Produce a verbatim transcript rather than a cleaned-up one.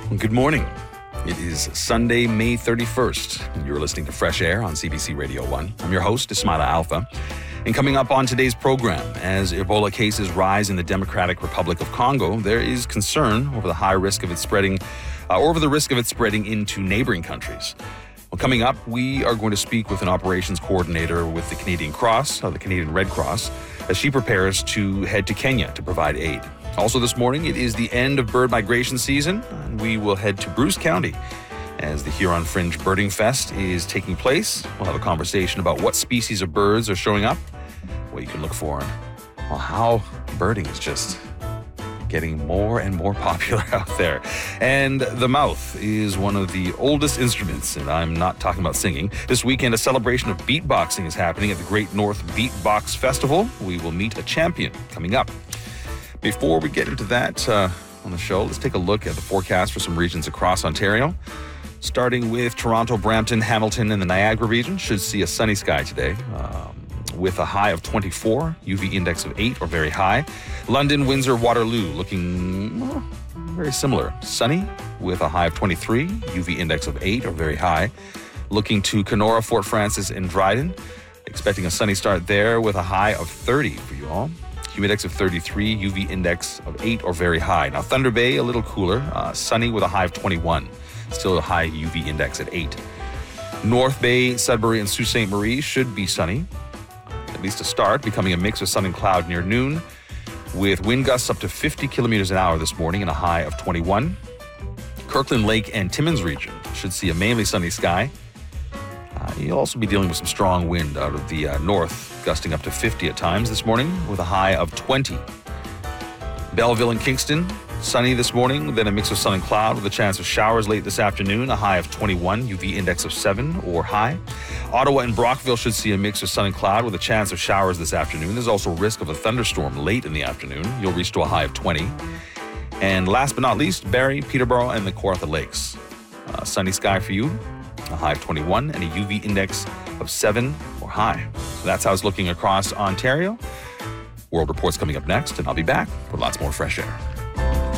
Good morning. It is Sunday, May thirty-first. You're listening to Fresh Air on C B C Radio one. I'm your host, Ismaila Alfa. And coming up on today's program, as Ebola cases rise in the Democratic Republic of Congo, there is concern over the high risk of it spreading, uh, over the risk of it spreading into neighboring countries. Well, coming up, we are going to speak with an operations coordinator with the Canadian Cross, uh, the Canadian Red Cross, as she prepares to head to Kenya to provide aid. Also this morning, it is the end of bird migration season, and we will head to Bruce County as the Huron Fringe Birding Fest is taking place. We'll have a conversation about what species of birds are showing up, what you can look for, and well, how birding is just getting more and more popular out there. And the mouth is one of the oldest instruments, and I'm not talking about singing. This weekend, a celebration of beatboxing is happening at the Great North Beatbox Festival. We will meet a champion coming up. Before we get into that uh, on the show, let's take a look at the forecast for some regions across Ontario. Starting with Toronto, Brampton, Hamilton, and the Niagara region, should see a sunny sky today um, with a high of twenty-four, U V index of eight or very high. London, Windsor, Waterloo looking well, very similar. Sunny with a high of twenty-three, U V index of eight or very high. Looking to Kenora, Fort Frances, and Dryden. Expecting a sunny start there with a high of thirty for you all. Humidex of thirty-three, U V index of eight or very high. Now, Thunder Bay, a little cooler, uh, sunny with a high of twenty-one. Still a high U V index at eight. North Bay, Sudbury, and Sault Ste. Marie should be sunny, at least to start, becoming a mix of sun and cloud near noon, with wind gusts up to fifty kilometers an hour this morning and a high of twenty-one. Kirkland Lake and Timmins region should see a mainly sunny sky. Uh, you'll also be dealing with some strong wind out of the uh, north, gusting up to fifty at times this morning with a high of twenty. Belleville and Kingston, sunny this morning, then a mix of sun and cloud with a chance of showers late this afternoon, a high of twenty-one, U V index of seven or high. Ottawa and Brockville should see a mix of sun and cloud with a chance of showers this afternoon. There's also risk of a thunderstorm late in the afternoon. You'll reach to a high of twenty. And last but not least, Barrie, Peterborough, and the Kawartha Lakes. Uh, sunny sky for you, a high of twenty-one, and a U V index of seven or high. So that's how it's looking across Ontario. World Report's coming up next, and I'll be back with lots more fresh air.